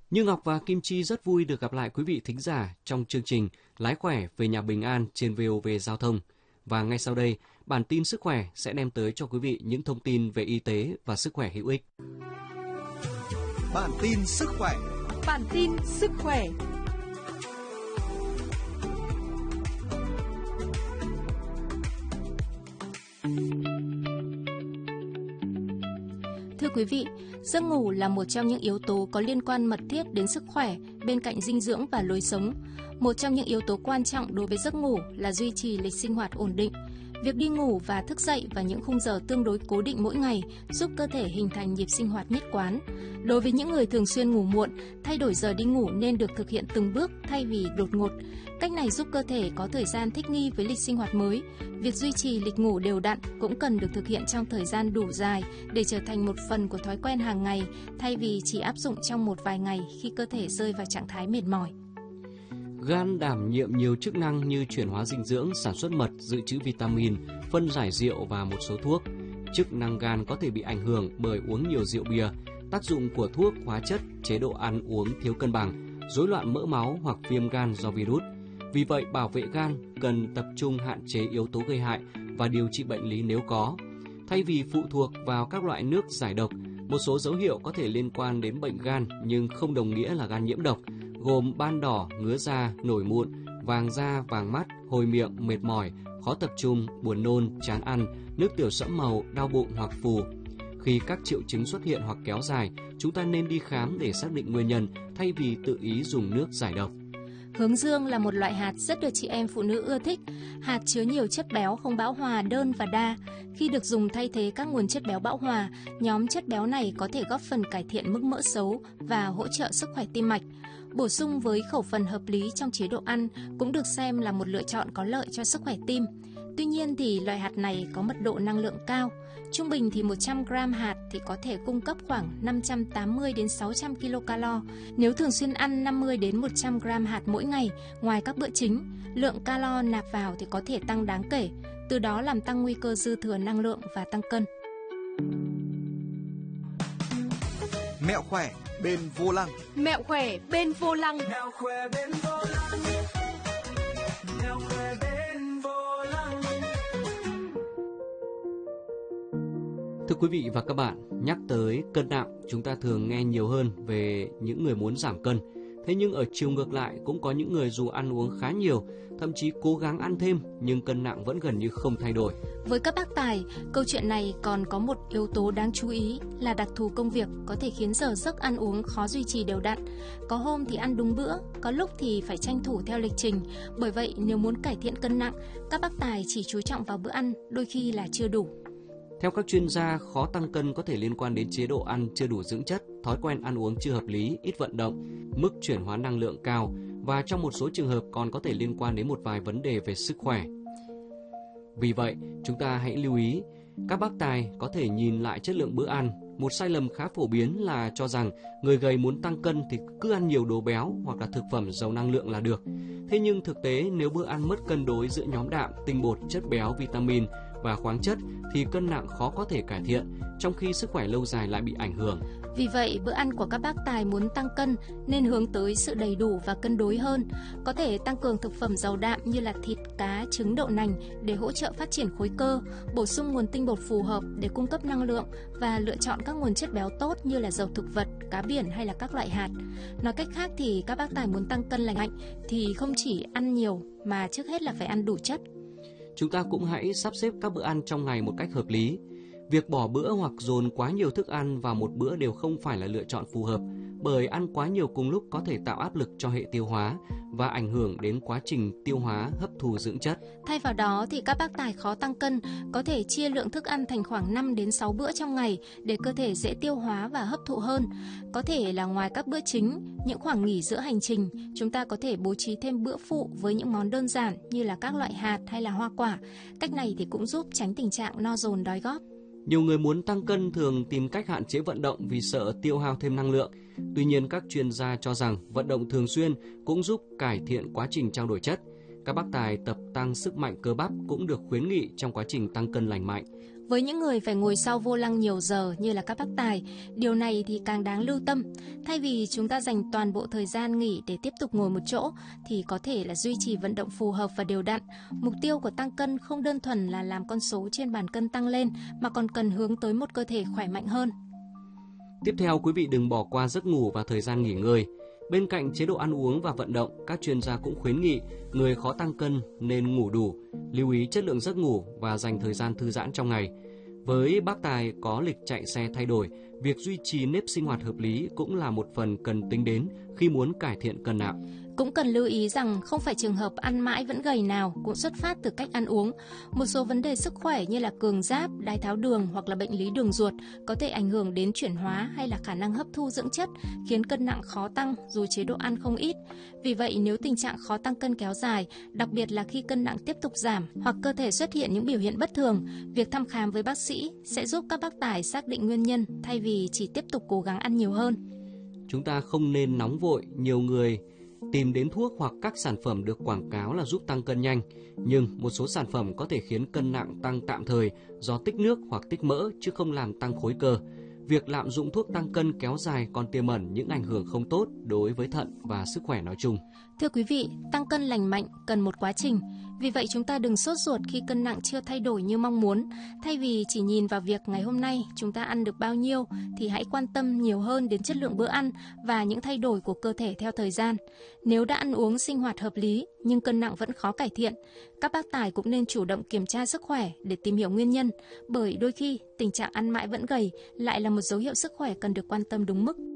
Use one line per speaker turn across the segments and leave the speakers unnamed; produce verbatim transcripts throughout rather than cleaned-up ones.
Như Ngọc và Kim Chi rất vui được gặp lại quý vị thính giả trong chương trình Lái khỏe về nhà bình an trên vê o vê Giao thông. Và ngay sau đây, bản tin sức khỏe sẽ đem tới cho quý vị những thông tin về y tế và sức khỏe hữu ích.
Bản tin sức khỏe.
Bản tin sức khỏe. Thưa quý vị, giấc ngủ là một trong những yếu tố có liên quan mật thiết đến sức khỏe bên cạnh dinh dưỡng và lối sống. Một trong những yếu tố quan trọng đối với giấc ngủ là duy trì lịch sinh hoạt ổn định. Việc đi ngủ và thức dậy vào những khung giờ tương đối cố định mỗi ngày giúp cơ thể hình thành nhịp sinh hoạt nhất quán. Đối với những người thường xuyên ngủ muộn, thay đổi giờ đi ngủ nên được thực hiện từng bước thay vì đột ngột. Cách này giúp cơ thể có thời gian thích nghi với lịch sinh hoạt mới. Việc duy trì lịch ngủ đều đặn cũng cần được thực hiện trong thời gian đủ dài để trở thành một phần của thói quen hàng ngày, thay vì chỉ áp dụng trong một vài ngày khi cơ thể rơi vào trạng thái mệt mỏi.
Gan đảm nhiệm nhiều chức năng như chuyển hóa dinh dưỡng, sản xuất mật, dự trữ vitamin, phân giải rượu và một số thuốc. Chức năng gan có thể bị ảnh hưởng bởi uống nhiều rượu bia, tác dụng của thuốc, hóa chất, chế độ ăn uống thiếu cân bằng, rối loạn mỡ máu hoặc viêm gan do virus. Vì vậy, bảo vệ gan cần tập trung hạn chế yếu tố gây hại và điều trị bệnh lý nếu có. Thay vì phụ thuộc vào các loại nước giải độc, một số dấu hiệu có thể liên quan đến bệnh gan nhưng không đồng nghĩa là gan nhiễm độc, gồm ban đỏ, ngứa da, nổi mụn, vàng da, vàng mắt, hôi miệng, mệt mỏi, khó tập trung, buồn nôn, chán ăn, nước tiểu sẫm màu, đau bụng hoặc phù. Khi các triệu chứng xuất hiện hoặc kéo dài, chúng ta nên đi khám để xác định nguyên nhân thay vì tự ý dùng nước giải độc.
Hướng dương là một loại hạt rất được chị em phụ nữ ưa thích. Hạt chứa nhiều chất béo không bão hòa đơn và đa. Khi được dùng thay thế các nguồn chất béo bão hòa, nhóm chất béo này có thể góp phần cải thiện mức mỡ xấu và hỗ trợ sức khỏe tim mạch. Bổ sung với khẩu phần hợp lý trong chế độ ăn cũng được xem là một lựa chọn có lợi cho sức khỏe tim. Tuy nhiên thì loại hạt này có mật độ năng lượng cao. Trung bình thì một trăm gam hạt thì có thể cung cấp khoảng năm trăm tám mươi đến sáu trăm kilocalo. Nếu thường xuyên ăn năm mươi đến một trăm gam hạt mỗi ngày, ngoài các bữa chính, lượng calo nạp vào thì có thể tăng đáng kể, từ đó làm tăng nguy cơ dư thừa năng lượng và tăng cân.
Mẹo khỏe bên vô lăng.
Mẹo khỏe bên vô lăng.
Mẹo khỏe bên vô lăng. Mẹo khỏe bên vô lăng.
Thưa quý vị và các bạn, nhắc tới cân nặng, chúng ta thường nghe nhiều hơn về những người muốn giảm cân. Thế nhưng ở chiều ngược lại cũng có những người dù ăn uống khá nhiều, thậm chí cố gắng ăn thêm nhưng cân nặng vẫn gần như không thay đổi.
Với các bác tài, câu chuyện này còn có một yếu tố đáng chú ý là đặc thù công việc có thể khiến giờ giấc ăn uống khó duy trì đều đặn. Có hôm thì ăn đúng bữa, có lúc thì phải tranh thủ theo lịch trình. Bởi vậy nếu muốn cải thiện cân nặng, các bác tài chỉ chú trọng vào bữa ăn, đôi khi là chưa đủ.
Theo các chuyên gia, khó tăng cân có thể liên quan đến chế độ ăn chưa đủ dưỡng chất, thói quen ăn uống chưa hợp lý, ít vận động, mức chuyển hóa năng lượng cao và trong một số trường hợp còn có thể liên quan đến một vài vấn đề về sức khỏe. Vì vậy, chúng ta hãy lưu ý, các bác tài có thể nhìn lại chất lượng bữa ăn. Một sai lầm khá phổ biến là cho rằng người gầy muốn tăng cân thì cứ ăn nhiều đồ béo hoặc là thực phẩm giàu năng lượng là được. Thế nhưng thực tế nếu bữa ăn mất cân đối giữa nhóm đạm, tinh bột, chất béo, vitamin và khoáng chất thì cân nặng khó có thể cải thiện, trong khi sức khỏe lâu dài lại bị ảnh hưởng.
Vì vậy, bữa ăn của các bác tài muốn tăng cân nên hướng tới sự đầy đủ và cân đối hơn. Có thể tăng cường thực phẩm giàu đạm như là thịt, cá, trứng, đậu nành để hỗ trợ phát triển khối cơ, bổ sung nguồn tinh bột phù hợp để cung cấp năng lượng và lựa chọn các nguồn chất béo tốt như là dầu thực vật, cá biển hay là các loại hạt. Nói cách khác thì các bác tài muốn tăng cân lành mạnh thì không chỉ ăn nhiều mà trước hết là phải ăn đủ chất.
Chúng ta cũng hãy sắp xếp các bữa ăn trong ngày một cách hợp lý. Việc bỏ bữa hoặc dồn quá nhiều thức ăn vào một bữa đều không phải là lựa chọn phù hợp, bởi ăn quá nhiều cùng lúc có thể tạo áp lực cho hệ tiêu hóa và ảnh hưởng đến quá trình tiêu hóa hấp thu dưỡng chất.
Thay vào đó thì các bác tài khó tăng cân có thể chia lượng thức ăn thành khoảng năm đến sáu bữa trong ngày để cơ thể dễ tiêu hóa và hấp thụ hơn. Có thể là ngoài các bữa chính, những khoảng nghỉ giữa hành trình, chúng ta có thể bố trí thêm bữa phụ với những món đơn giản như là các loại hạt hay là hoa quả. Cách này thì cũng giúp tránh tình trạng no dồn đói góp.
Nhiều người muốn tăng cân thường tìm cách hạn chế vận động vì sợ tiêu hao thêm năng lượng. Tuy nhiên, các chuyên gia cho rằng vận động thường xuyên cũng giúp cải thiện quá trình trao đổi chất. Các bác tài tập tăng sức mạnh cơ bắp cũng được khuyến nghị trong quá trình tăng cân lành mạnh.
Với những người phải ngồi sau vô lăng nhiều giờ như là các bác tài, điều này thì càng đáng lưu tâm. Thay vì chúng ta dành toàn bộ thời gian nghỉ để tiếp tục ngồi một chỗ, thì có thể là duy trì vận động phù hợp và đều đặn. Mục tiêu của tăng cân không đơn thuần là làm con số trên bàn cân tăng lên, mà còn cần hướng tới một cơ thể khỏe mạnh hơn.
Tiếp theo, quý vị đừng bỏ qua giấc ngủ và thời gian nghỉ ngơi. Bên cạnh chế độ ăn uống và vận động, các chuyên gia cũng khuyến nghị người khó tăng cân nên ngủ đủ, lưu ý chất lượng giấc ngủ và dành thời gian thư giãn trong ngày. Với bác tài có lịch chạy xe thay đổi, việc duy trì nếp sinh hoạt hợp lý cũng là một phần cần tính đến khi muốn cải thiện cân nặng.
Cũng cần lưu ý rằng không phải trường hợp ăn mãi vẫn gầy nào cũng xuất phát từ cách ăn uống. Một số vấn đề sức khỏe như là cường giáp, đái tháo đường hoặc là bệnh lý đường ruột có thể ảnh hưởng đến chuyển hóa hay là khả năng hấp thu dưỡng chất, khiến cân nặng khó tăng dù chế độ ăn không ít. Vì vậy, nếu tình trạng khó tăng cân kéo dài, đặc biệt là khi cân nặng tiếp tục giảm hoặc cơ thể xuất hiện những biểu hiện bất thường, việc thăm khám với bác sĩ sẽ giúp các bác tài xác định nguyên nhân thay vì chỉ tiếp tục cố gắng ăn nhiều hơn.
Chúng ta không nên nóng vội. Nhiều người tìm đến thuốc hoặc các sản phẩm được quảng cáo là giúp tăng cân nhanh, nhưng một số sản phẩm có thể khiến cân nặng tăng tạm thời do tích nước hoặc tích mỡ chứ không làm tăng khối cơ. Việc lạm dụng thuốc tăng cân kéo dài còn tiềm ẩn những ảnh hưởng không tốt đối với thận và sức khỏe nói chung.
Thưa quý vị, tăng cân lành mạnh cần một quá trình. Vì vậy chúng ta đừng sốt ruột khi cân nặng chưa thay đổi như mong muốn. Thay vì chỉ nhìn vào việc ngày hôm nay chúng ta ăn được bao nhiêu, thì hãy quan tâm nhiều hơn đến chất lượng bữa ăn và những thay đổi của cơ thể theo thời gian. Nếu đã ăn uống sinh hoạt hợp lý nhưng cân nặng vẫn khó cải thiện, các bác tài cũng nên chủ động kiểm tra sức khỏe để tìm hiểu nguyên nhân, bởi đôi khi tình trạng ăn mãi vẫn gầy lại là một dấu hiệu sức khỏe cần được quan tâm đúng mức.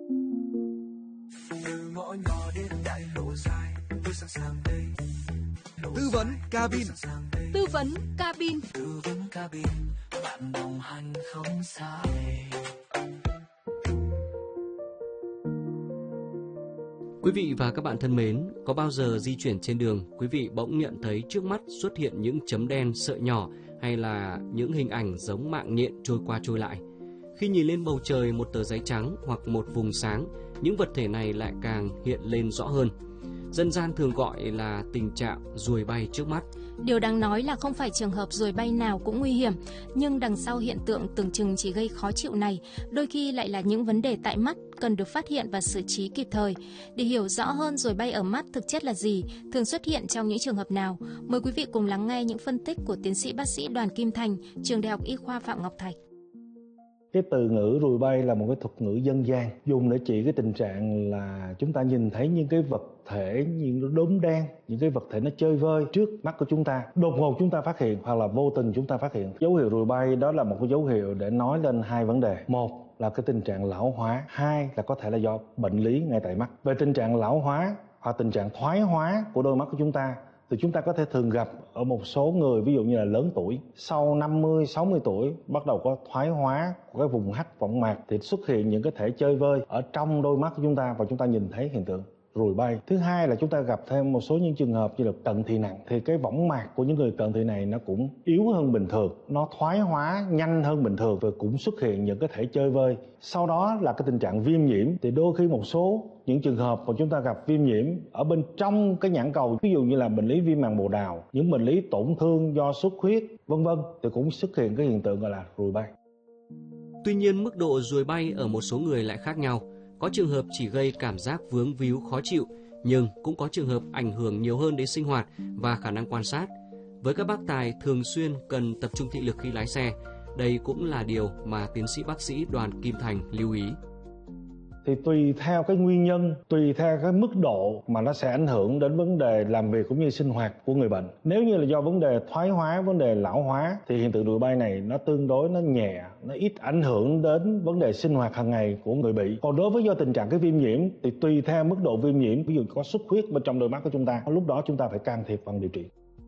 Từ ngõ nhỏ đến đại lộ dài, tôi sẵn sàng đây.
Tư vấn cabin.
Tư vấn cabin.
Tư vấn cabin, bạn đồng hành không xa.
Quý vị và các bạn thân mến, có bao giờ di chuyển trên đường, quý vị bỗng nhận thấy trước mắt xuất hiện những chấm đen sợi nhỏ hay là những hình ảnh giống mạng nhện trôi qua trôi lại? Khi nhìn lên bầu trời một tờ giấy trắng hoặc một vùng sáng, những vật thể này lại càng hiện lên rõ hơn. Dân gian thường gọi là tình trạng ruồi bay trước mắt.
Điều đáng nói là không phải trường hợp ruồi bay nào cũng nguy hiểm, nhưng đằng sau hiện tượng tưởng chừng chỉ gây khó chịu này, đôi khi lại là những vấn đề tại mắt cần được phát hiện và xử trí kịp thời. Để hiểu rõ hơn ruồi bay ở mắt thực chất là gì, thường xuất hiện trong những trường hợp nào, mời quý vị cùng lắng nghe những phân tích của tiến sĩ bác sĩ Đoàn Kim Thành, Trường Đại học Y khoa Phạm Ngọc Thạch.
Cái từ ngữ ruồi bay là một cái thuật ngữ dân gian dùng để chỉ cái tình trạng là chúng ta nhìn thấy những cái vật thể, những đốm đen, những cái vật thể nó chơi vơi trước mắt của chúng ta, đột ngột chúng ta phát hiện hoặc là vô tình chúng ta phát hiện. Dấu hiệu ruồi bay đó là một cái dấu hiệu để nói lên hai vấn đề. Một là cái tình trạng lão hóa, hai là có thể là do bệnh lý ngay tại mắt. Về tình trạng lão hóa hoặc tình trạng thoái hóa của đôi mắt của chúng ta thì chúng ta có thể thường gặp ở một số người, ví dụ như là lớn tuổi, sau năm mươi, sáu mươi tuổi bắt đầu có thoái hóa của cái vùng hắc võng mạc thì xuất hiện những cái thể chơi vơi ở trong đôi mắt của chúng ta và chúng ta nhìn thấy hiện tượng ruồi bay. Thứ hai là chúng ta gặp thêm một số những trường hợp như là cận thị nặng, thì cái võng mạc của những người cận thị này nó cũng yếu hơn bình thường, nó thoái hóa nhanh hơn bình thường và cũng xuất hiện những cái thể chơi vơi. Sau đó là cái tình trạng viêm nhiễm, thì đôi khi một số những trường hợp mà chúng ta gặp viêm nhiễm ở bên trong cái nhãn cầu, ví dụ như là bệnh lý viêm màng bồ đào, những bệnh lý tổn thương do xuất huyết vân vân, thì cũng xuất hiện cái hiện tượng gọi là ruồi bay.
Tuy nhiên, mức độ ruồi bay ở một số người lại khác nhau. Có trường hợp chỉ gây cảm giác vướng víu khó chịu, nhưng cũng có trường hợp ảnh hưởng nhiều hơn đến sinh hoạt và khả năng quan sát. Với các bác tài thường xuyên cần tập trung thị lực khi lái xe, đây cũng là điều mà tiến sĩ bác sĩ Đoàn Kim Thành lưu ý.
Thì tùy theo cái nguyên nhân, tùy theo cái mức độ mà nó sẽ ảnh hưởng đến vấn đề làm việc cũng như sinh hoạt của người bệnh. Nếu như là do vấn đề thoái hóa, vấn đề lão hóa thì hiện tượng ruồi bay này nó tương đối nó nhẹ, nó ít ảnh hưởng đến vấn đề sinh hoạt hàng ngày của người bị. Còn đối với do tình trạng cái viêm nhiễm thì tùy theo mức độ viêm nhiễm, ví dụ có xuất huyết bên trong đôi mắt của chúng ta, lúc đó chúng ta phải can thiệp bằng điều trị.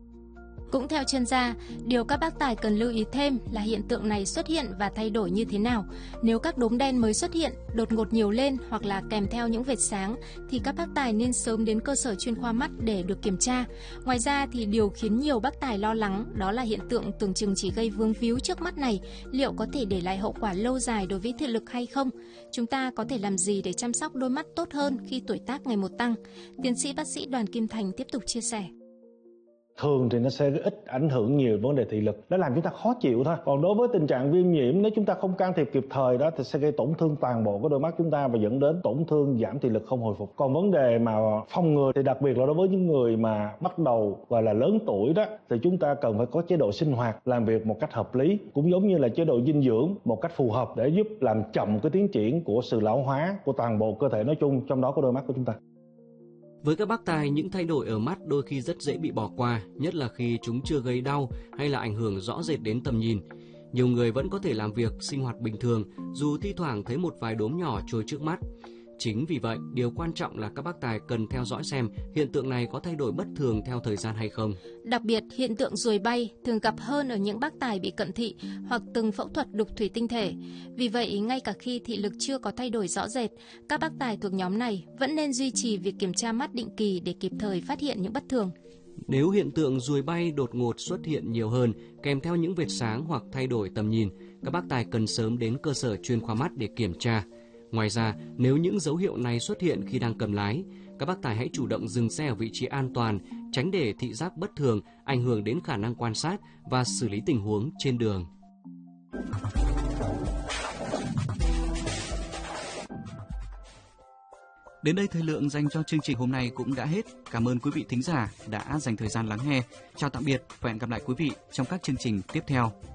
Cũng theo chuyên gia, điều các bác tài cần lưu ý thêm là hiện tượng này xuất hiện và thay đổi như thế nào. Nếu các đốm đen mới xuất hiện, đột ngột nhiều lên hoặc là kèm theo những vệt sáng thì các bác tài nên sớm đến cơ sở chuyên khoa mắt để được kiểm tra. Ngoài ra thì điều khiến nhiều bác tài lo lắng đó là hiện tượng tưởng chừng chỉ gây vướng víu trước mắt này liệu có thể để lại hậu quả lâu dài đối với thị lực hay không? Chúng ta có thể làm gì để chăm sóc đôi mắt tốt hơn khi tuổi tác ngày một tăng? Tiến sĩ bác sĩ Đoàn Kim Thành tiếp tục chia sẻ.
thường thì nó sẽ ít ảnh hưởng nhiều vấn đề thị lực, nó làm chúng ta khó chịu thôi. Còn đối với tình trạng viêm nhiễm, nếu chúng ta không can thiệp kịp thời đó thì sẽ gây tổn thương toàn bộ của đôi mắt chúng ta và dẫn đến tổn thương giảm thị lực không hồi phục. Còn vấn đề mà phòng ngừa thì đặc biệt là đối với những người mà bắt đầu gọi là lớn tuổi đó thì chúng ta cần phải có chế độ sinh hoạt làm việc một cách hợp lý, cũng giống như là chế độ dinh dưỡng một cách phù hợp để giúp làm chậm cái tiến triển của sự lão hóa của toàn bộ cơ thể nói chung, trong đó có đôi mắt của chúng ta.
Với các bác tài, những thay đổi ở mắt đôi khi rất dễ bị bỏ qua, nhất là khi chúng chưa gây đau hay là ảnh hưởng rõ rệt đến tầm nhìn. Nhiều người vẫn có thể làm việc, sinh hoạt bình thường, dù thi thoảng thấy một vài đốm nhỏ trôi trước mắt. Chính vì vậy, điều quan trọng là các bác tài cần theo dõi xem hiện tượng này có thay đổi bất thường theo thời gian hay không.
Đặc biệt, hiện tượng ruồi bay thường gặp hơn ở những bác tài bị cận thị hoặc từng phẫu thuật đục thủy tinh thể. Vì vậy, ngay cả khi thị lực chưa có thay đổi rõ rệt, các bác tài thuộc nhóm này vẫn nên duy trì việc kiểm tra mắt định kỳ để kịp thời phát hiện những bất thường.
Nếu hiện tượng ruồi bay đột ngột xuất hiện nhiều hơn, kèm theo những vệt sáng hoặc thay đổi tầm nhìn, các bác tài cần sớm đến cơ sở chuyên khoa mắt để kiểm tra. Ngoài ra, nếu những dấu hiệu này xuất hiện khi đang cầm lái, các bác tài hãy chủ động dừng xe ở vị trí an toàn, tránh để thị giác bất thường ảnh hưởng đến khả năng quan sát và xử lý tình huống trên đường.
Đến đây thời lượng dành cho chương trình hôm nay cũng đã hết. Cảm ơn quý vị thính giả đã dành thời gian lắng nghe. Chào tạm biệt và hẹn gặp lại quý vị trong các chương trình tiếp theo.